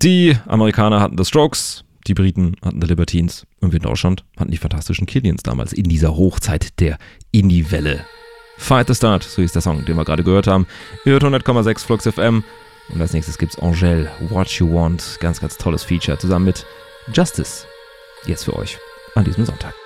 Die Amerikaner hatten The Strokes, die Briten hatten The Libertines und wir in Deutschland hatten die fantastischen Killians damals in dieser Hochzeit der Indie-Welle. Fight the Start, so hieß der Song, den wir gerade gehört haben. Ihr hört 100,6 Flux FM und als nächstes gibt's Angèle, What You Want, ganz, ganz tolles Feature zusammen mit Justice. Jetzt für euch an diesem Sonntag.